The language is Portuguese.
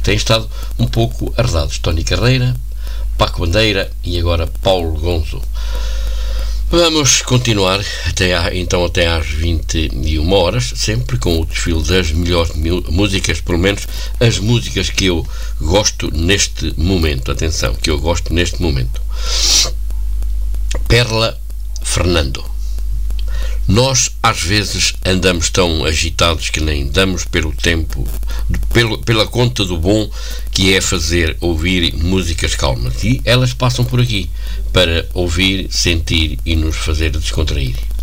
têm estado um pouco arredados. Tony Carreira, Paco Bandeira e agora Paulo Gonzo. Vamos continuar até às 21 horas, sempre com o desfile das melhores músicas, pelo menos as músicas que eu gosto neste momento. Atenção, que eu gosto neste momento. Perla Fernando. Nós, às vezes, andamos tão agitados que nem damos pelo tempo, pela conta do bom que é ouvir músicas calmas. E elas passam por aqui para ouvir, sentir e nos fazer descontrair.